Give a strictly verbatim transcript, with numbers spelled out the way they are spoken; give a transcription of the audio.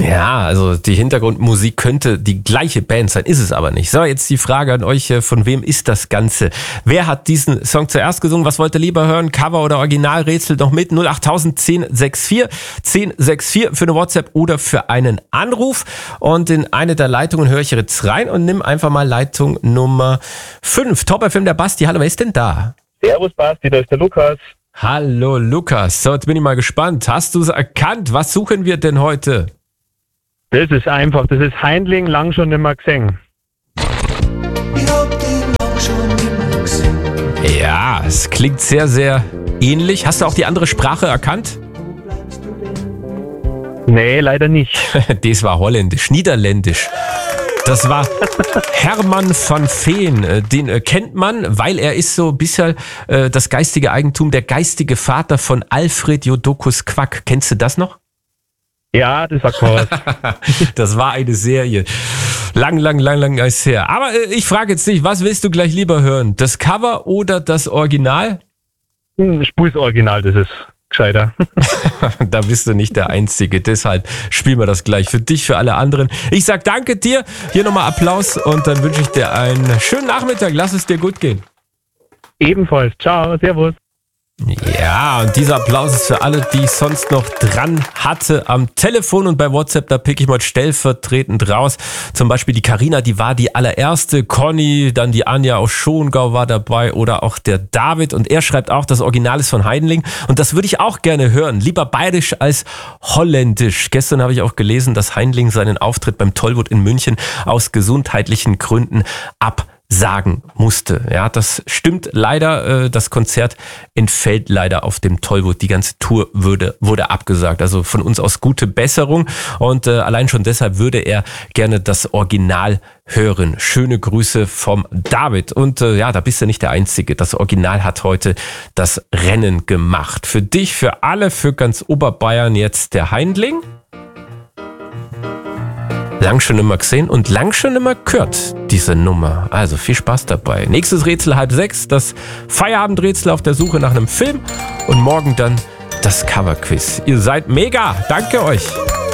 Ja, also die Hintergrundmusik könnte die gleiche Band sein, ist es aber nicht. So, jetzt die Frage an euch, von wem ist das Ganze? Wer hat diesen Song zuerst gesungen? Was wollt ihr lieber hören? Cover oder Originalrätsel? Noch mit null acht tausend zehn sechs vier zehn sechs vier für eine WhatsApp oder für einen Anruf. Und in eine der Leitungen höre ich jetzt rein und nimm einfach mal Leitung Nummer fünf. Top F M, der Basti. Hallo, wer ist denn da? Servus Basti, da ist der Lukas. Hallo Lukas. So, jetzt bin ich mal gespannt. Hast du es erkannt? Was suchen wir denn heute? Das ist einfach, das ist Heindling, lang schon nimmer gesehen. Ja, es klingt sehr, sehr ähnlich. Hast du auch die andere Sprache erkannt? Nee, leider nicht. Das war holländisch, niederländisch. Das war Herman van Veen. Den kennt man, weil er ist so bisher äh, das geistige Eigentum, der geistige Vater von Alfred Jodokus Quack. Kennst du das noch? Ja, das sagt man was. Das war eine Serie. Lang, lang, lang, lang ist her. Aber äh, ich frage jetzt dich, was willst du gleich lieber hören? Das Cover oder das Original? Hm, Spurs Original, das ist gescheiter. Da bist du nicht der Einzige. Deshalb spielen wir das gleich für dich, für alle anderen. Ich sag danke dir. Hier nochmal Applaus und dann wünsche ich dir einen schönen Nachmittag. Lass es dir gut gehen. Ebenfalls. Ciao, servus. Ja, und dieser Applaus ist für alle, die ich sonst noch dran hatte am Telefon und bei WhatsApp, da pick ich mal stellvertretend raus. Zum Beispiel die Carina, die war die allererste, Conny, dann die Anja aus Schongau war dabei oder auch der David und er schreibt auch, das Original ist von Heindling und das würde ich auch gerne hören, lieber bayerisch als holländisch. Gestern habe ich auch gelesen, dass Heindling seinen Auftritt beim Tollwood in München aus gesundheitlichen Gründen ab sagen musste. Ja, das stimmt leider. Das Konzert entfällt leider auf dem Tollwood. Die ganze Tour wurde, wurde abgesagt. Also von uns aus gute Besserung. Und äh, allein schon deshalb würde er gerne das Original hören. Schöne Grüße vom David. Und äh, ja, da bist du nicht der Einzige. Das Original hat heute das Rennen gemacht. Für dich, für alle, für ganz Oberbayern jetzt der Heindling. Lang schon immer gesehen und lang schon immer gehört, diese Nummer. Also viel Spaß dabei. Nächstes Rätsel halb sechs, das Feierabendrätsel auf der Suche nach einem Film und morgen dann das Coverquiz. Ihr seid mega. Danke euch.